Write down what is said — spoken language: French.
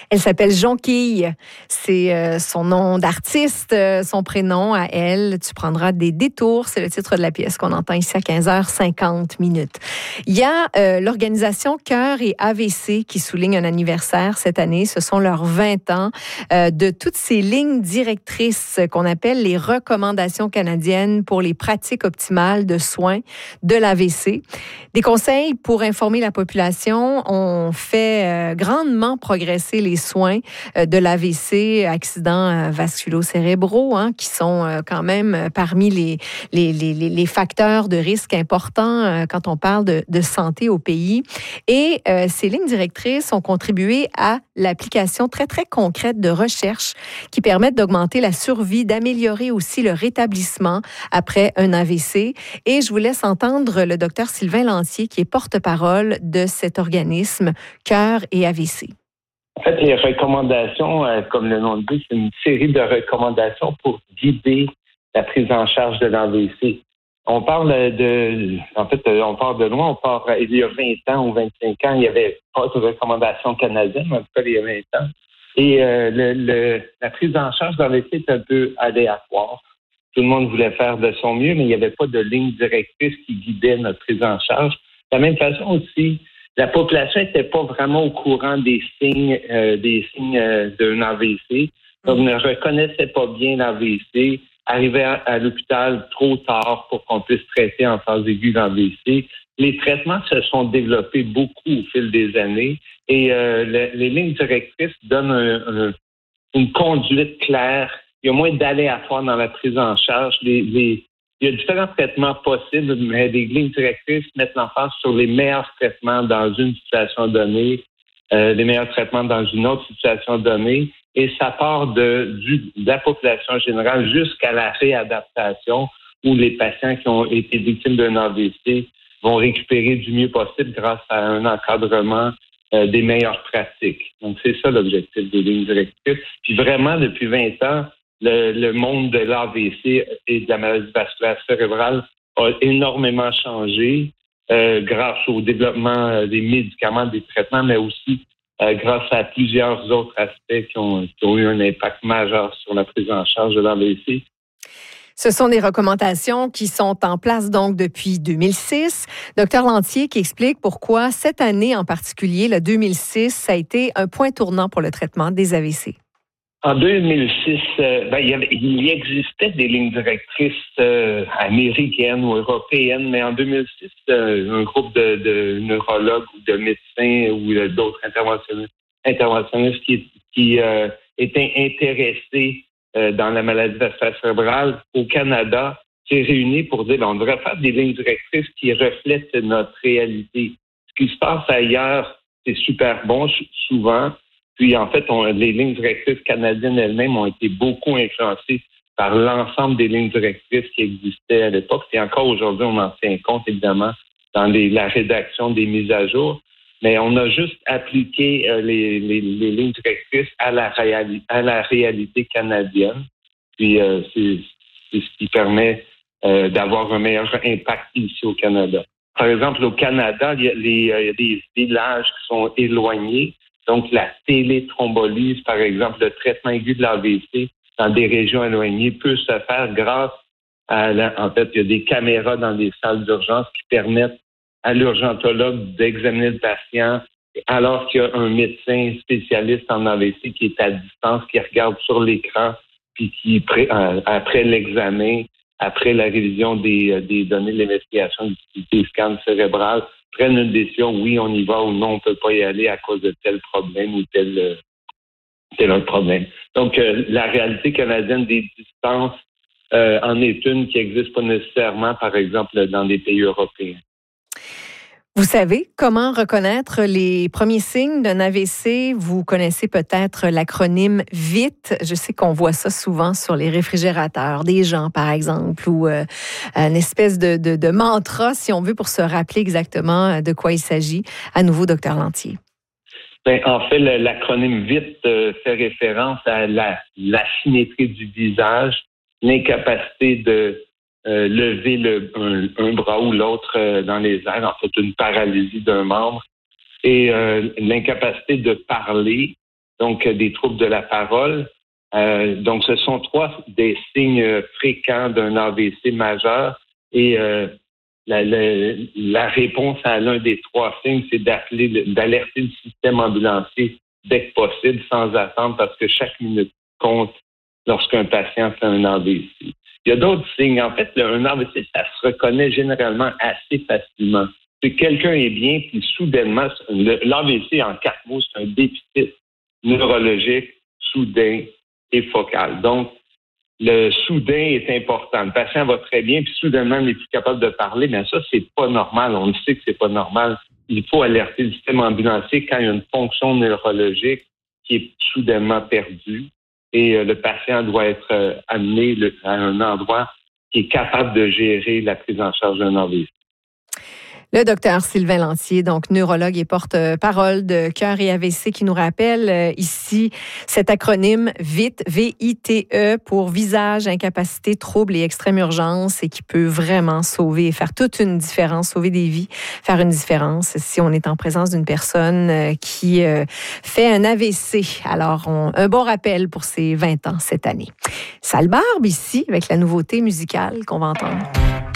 Elle s'appelle Jonquille. C'est son nom d'artiste, son prénom à elle. Tu prendras des détours. C'est le titre de la pièce qu'on entend ici à 15h50. Il y a l'organisation Cœur et AVC qui souligne un anniversaire cette année. Ce sont leurs 20 ans de toutes ces lignes directrices qu'on appelle les recommandations canadiennes pour les pratiques optimales de soins de l'AVC. Des conseils pour informer la population. On fait grandement progresser les soins de l'AVC, accidents vasculo-cérébraux, qui sont quand même parmi les facteurs de risque importants quand on parle de santé au pays. Et ces lignes directrices ont contribué à l'application très, très concrète de recherches qui permettent d'augmenter la survie, d'améliorer aussi le rétablissement après un AVC. Et je vous laisse entendre le docteur Sylvain Lantier, qui est porte-parole de cet organisme Cœur et AVC. En fait, les recommandations, comme le nom le dit, c'est une série de recommandations pour guider la prise en charge de l'AVC. On part de loin, il y a 20 ans ou 25 ans, il n'y avait pas de recommandations canadiennes, en tout cas il y a 20 ans. Et la prise en charge de l'AVC est un peu aléatoire. Tout le monde voulait faire de son mieux, mais il n'y avait pas de ligne directrice qui guidait notre prise en charge. De la même façon aussi, la population n'était pas vraiment au courant des signes d'un AVC. Donc, ne reconnaissait pas bien l'AVC, arrivait à l'hôpital trop tard pour qu'on puisse traiter en phase aiguë l'AVC. Les traitements se sont développés beaucoup au fil des années et les lignes directrices donnent une conduite claire. Il y a moins d'aléatoires dans la prise en charge. Il y a différents traitements possibles, mais les lignes directrices mettent l'emphase sur les meilleurs traitements dans une situation donnée, les meilleurs traitements dans une autre situation donnée. Et ça part de la population générale jusqu'à la réadaptation où les patients qui ont été victimes d'un AVC vont récupérer du mieux possible grâce à un encadrement des meilleures pratiques. Donc, c'est ça l'objectif des lignes directrices. Puis vraiment, depuis 20 ans, le monde de l'AVC et de la maladie vasculaire cérébrale a énormément changé grâce au développement des médicaments, des traitements, mais aussi grâce à plusieurs autres aspects qui ont eu un impact majeur sur la prise en charge de l'AVC. Ce sont des recommandations qui sont en place donc depuis 2006. Docteur Lantier qui explique pourquoi cette année en particulier, le 2006, ça a été un point tournant pour le traitement des AVC. En 2006, il existait des lignes directrices américaines ou européennes, mais en 2006, un groupe de neurologues ou de médecins ou d'autres interventionnistes qui étaient intéressés dans la maladie vasculaire cérébrale au Canada s'est réuni pour dire on devrait faire des lignes directrices qui reflètent notre réalité. Ce qui se passe ailleurs, c'est super bon souvent. Puis, en fait, les lignes directrices canadiennes elles-mêmes ont été beaucoup influencées par l'ensemble des lignes directrices qui existaient à l'époque. Et encore aujourd'hui, on en tient compte, évidemment, dans la rédaction des mises à jour. Mais on a juste appliqué les lignes directrices à la réalité canadienne. Puis, c'est ce qui permet d'avoir un meilleur impact ici au Canada. Par exemple, au Canada, il y a des villages qui sont éloignés. Donc, la téléthrombolyse, par exemple, le traitement aigu de l'AVC dans des régions éloignées peut se faire grâce en fait, il y a des caméras dans des salles d'urgence qui permettent à l'urgentologue d'examiner le patient alors qu'il y a un médecin spécialiste en AVC qui est à distance, qui regarde sur l'écran, puis qui, après l'examen, après la révision des données de l'investigation des scans cérébrales, prennent une décision, oui, on y va ou non, on ne peut pas y aller à cause de tel problème ou tel autre problème. Donc, la réalité canadienne des distances en est une qui n'existe pas nécessairement, par exemple, dans des pays européens. Vous savez comment reconnaître les premiers signes d'un AVC? Vous connaissez peut-être l'acronyme VITT. Je sais qu'on voit ça souvent sur les réfrigérateurs des gens, par exemple, ou une espèce de mantra, si on veut, pour se rappeler exactement de quoi il s'agit. À nouveau, docteur Lantier. En fait, l'acronyme VITT fait référence à la symétrie du visage, l'incapacité de lever un bras ou l'autre dans les airs, en fait une paralysie d'un membre, et l'incapacité de parler, donc des troubles de la parole. Donc, ce sont 3 des signes fréquents d'un AVC majeur et la réponse à l'un des 3 signes, c'est d'alerter le système ambulancier dès que possible, sans attendre, parce que chaque minute compte lorsqu'un patient fait un AVC. Il y a d'autres signes. En fait, un AVC, ça se reconnaît généralement assez facilement. Si quelqu'un est bien, puis soudainement, l'AVC, en 4 mots, c'est un déficit neurologique soudain et focal. Donc, le soudain est important. Le patient va très bien, puis soudainement, il n'est plus capable de parler. Mais ça, c'est pas normal. On le sait que c'est pas normal. Il faut alerter le système ambulancier quand il y a une fonction neurologique qui est soudainement perdue. Et le patient doit être amené à un endroit qui est capable de gérer la prise en charge d'un AVC. Le docteur Sylvain Lantier, donc neurologue et porte-parole de Cœur et AVC, qui nous rappelle ici cet acronyme VITE, V-I-T-E, pour visage, incapacité, trouble et extrême urgence, et qui peut vraiment sauver et faire toute une différence, sauver des vies, faire une différence si on est en présence d'une personne qui fait un AVC. Alors, un bon rappel pour ses 20 ans cette année. Salle Barbe ici, avec la nouveauté musicale qu'on va entendre.